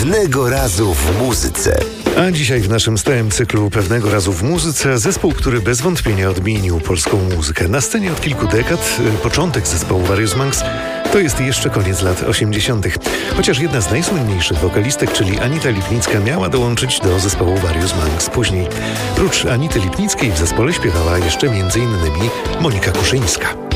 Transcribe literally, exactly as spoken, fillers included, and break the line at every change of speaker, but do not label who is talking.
Pewnego razu w muzyce.
A dzisiaj w naszym stałym cyklu Pewnego razu w muzyce zespół, który bez wątpienia odmienił polską muzykę. Na scenie od kilku dekad, początek zespołu Various Monks to jest jeszcze koniec lat osiemdziesiątych. Chociaż jedna z najsłynniejszych wokalistek, czyli Anita Lipnicka, miała dołączyć do zespołu Various Monks później. Prócz Anity Lipnickiej w zespole śpiewała jeszcze między innymi Monika Kuszyńska.